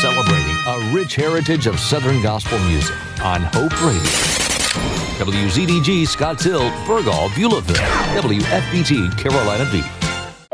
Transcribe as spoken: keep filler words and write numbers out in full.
celebrating a rich heritage of Southern gospel music on Hope Radio. W Z D G Scotts Hill, Burgall, Beulahville, W F B T Carolina Beach.